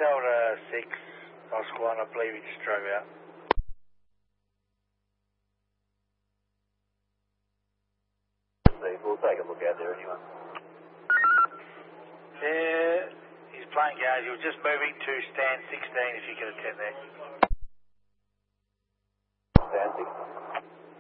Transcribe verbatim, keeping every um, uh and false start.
Delta six, Oscar one, I believe he just drove out. We'll take a look out there anyway. Yeah, he's playing guys. He was just moving to stand sixteen if you can attend there.